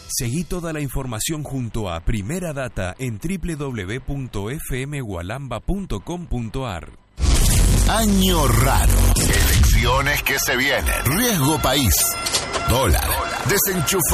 Seguí toda la información junto a Primera Data en www.fmgualamba.com.ar. Año raro. Elecciones que se vienen. Riesgo país. Dólar. Desenchufado.